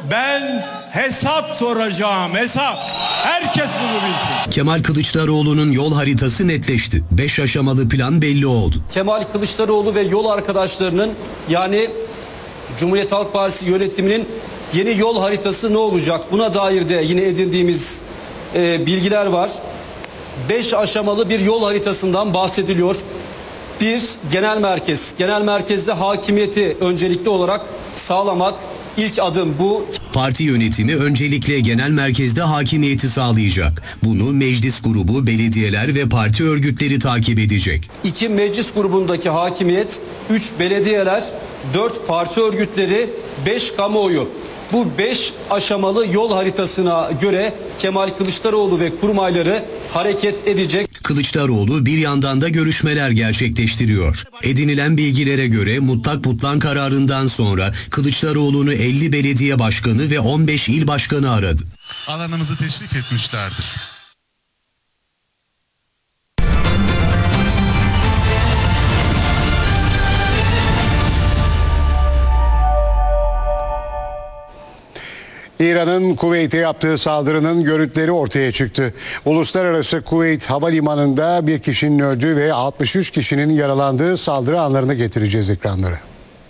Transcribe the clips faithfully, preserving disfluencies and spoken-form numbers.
Ben hesap soracağım, hesap. Herkes bunu bilsin. Kemal Kılıçdaroğlu'nun yol haritası netleşti. Beş aşamalı plan belli oldu. Kemal Kılıçdaroğlu ve yol arkadaşlarının, yani Cumhuriyet Halk Partisi yönetiminin yeni yol haritası ne olacak? Buna dair de yine edindiğimiz e, bilgiler var. Beş aşamalı bir yol haritasından bahsediliyor. Bir, genel merkez. Genel merkezde hakimiyeti öncelikli olarak sağlamak. İlk adım bu. Parti yönetimi öncelikle genel merkezde hakimiyeti sağlayacak. Bunu meclis grubu, belediyeler ve parti örgütleri takip edecek. İki, meclis grubundaki hakimiyet. Üç, belediyeler. Dört, parti örgütleri. Beş, kamuoyu. Bu beş aşamalı yol haritasına göre Kemal Kılıçdaroğlu ve kurmayları hareket edecek. Kılıçdaroğlu bir yandan da görüşmeler gerçekleştiriyor. Edinilen bilgilere göre mutlak butlan kararından sonra Kılıçdaroğlu'nu elli belediye başkanı ve on beş il başkanı aradı. Alanımızı teşvik etmişlerdir. İran'ın Kuveyt'e yaptığı saldırının görüntüleri ortaya çıktı. Uluslararası Kuveyt Havalimanı'nda bir kişinin öldüğü ve altmış üç kişinin yaralandığı saldırı anlarını getireceğiz ekranlara.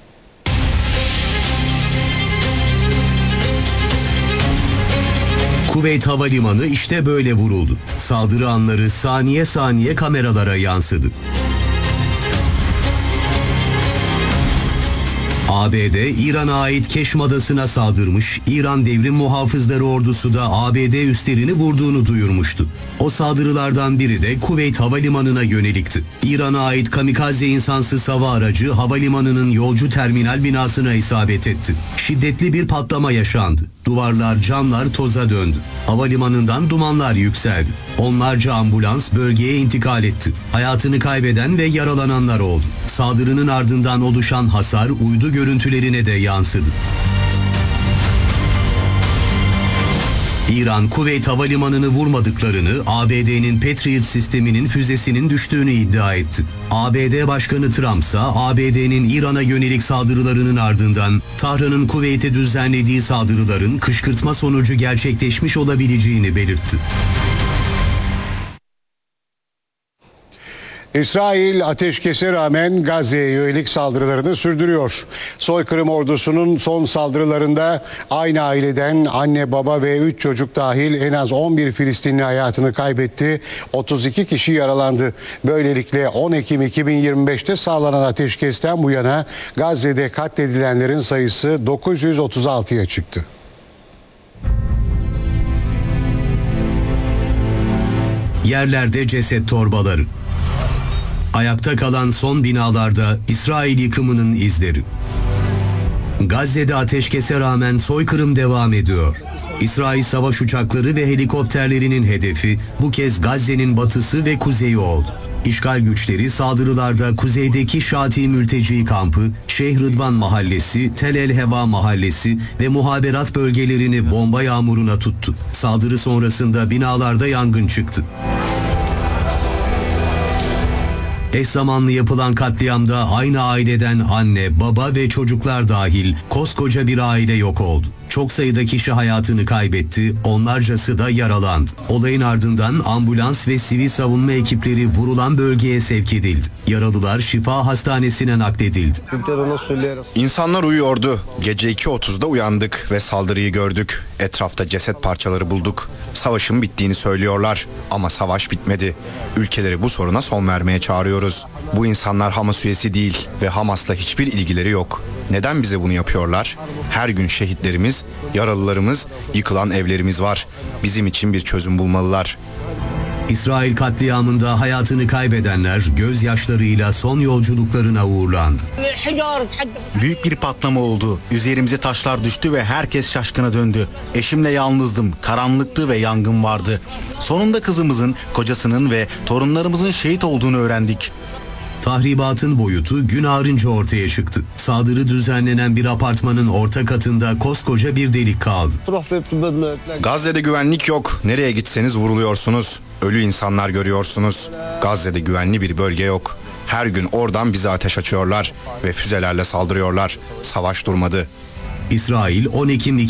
Kuveyt Havalimanı işte böyle vuruldu. Saldırı anları saniye saniye kameralara yansıdı. A B D, İran'a ait Keşm Adası'na saldırmış, İran Devrim Muhafızları Ordusu da A B D üslerini vurduğunu duyurmuştu. O saldırılardan biri de Kuveyt Havalimanı'na yönelikti. İran'a ait kamikaze insansız hava aracı havalimanının yolcu terminal binasına isabet etti. Şiddetli bir patlama yaşandı. Duvarlar, camlar toza döndü. Havalimanından dumanlar yükseldi. Onlarca ambulans bölgeye intikal etti. Hayatını kaybeden ve yaralananlar oldu. Saldırının ardından oluşan hasar uydu görüntülerine de yansıdı. İran, Kuveyt Havalimanı'nı vurmadıklarını, A B D'nin Patriot sisteminin füzesinin düştüğünü iddia etti. A B D Başkanı Trump ise A B D'nin İran'a yönelik saldırılarının ardından Tahran'ın Kuveyt'e düzenlediği saldırıların kışkırtma sonucu gerçekleşmiş olabileceğini belirtti. İsrail ateşkese rağmen Gazze'ye yönelik saldırılarını sürdürüyor. Soykırım ordusunun son saldırılarında aynı aileden anne, baba ve üç çocuk dahil en az on bir Filistinli hayatını kaybetti. otuz iki kişi yaralandı. Böylelikle on Ekim iki bin yirmi beşte sağlanan ateşkesten bu yana Gazze'de katledilenlerin sayısı dokuz yüz otuz altıya çıktı. Yerlerde ceset torbaları. Ayakta kalan son binalarda İsrail yıkımının izleri. Gazze'de ateşkese rağmen soykırım devam ediyor. İsrail savaş uçakları ve helikopterlerinin hedefi bu kez Gazze'nin batısı ve kuzeyi oldu. İşgal güçleri saldırılarda kuzeydeki Şati mülteci kampı, Şeyh Rıdvan mahallesi, Tel El Heva mahallesi ve muhaberat bölgelerini bomba yağmuruna tuttu. Saldırı sonrasında binalarda yangın çıktı. Eş zamanlı yapılan katliamda aynı aileden anne, baba ve çocuklar dahil koskoca bir aile yok oldu. Çok sayıda kişi hayatını kaybetti, onlarcası da yaralandı. Olayın ardından ambulans ve sivil savunma ekipleri vurulan bölgeye sevk edildi. Yaralılar şifa hastanesine nakledildi. İnsanlar uyuyordu. Gece iki otuzda uyandık ve saldırıyı gördük. Etrafta ceset parçaları bulduk. Savaşın bittiğini söylüyorlar ama savaş bitmedi. Ülkeleri bu soruna son vermeye çağırıyoruz. Bu insanlar Hamas üyesi değil ve Hamas'la hiçbir ilgileri yok. Neden bize bunu yapıyorlar? Her gün şehitlerimiz, yaralılarımız, yıkılan evlerimiz var. Bizim için bir çözüm bulmalılar. İsrail katliamında hayatını kaybedenler gözyaşlarıyla son yolculuklarına uğurlandı. Büyük bir patlama oldu. Üzerimize taşlar düştü ve herkes şaşkına döndü. Eşimle yalnızdım. Karanlıktı ve yangın vardı. Sonunda kızımızın, kocasının ve torunlarımızın şehit olduğunu öğrendik. Tahribatın boyutu gün ağarınca ortaya çıktı. Saldırı düzenlenen bir apartmanın orta katında koskoca bir delik kaldı. Gazze'de güvenlik yok. Nereye gitseniz vuruluyorsunuz. Ölü insanlar görüyorsunuz. Gazze'de güvenli bir bölge yok. Her gün oradan bize ateş açıyorlar ve füzelerle saldırıyorlar. Savaş durmadı. İsrail on Ekim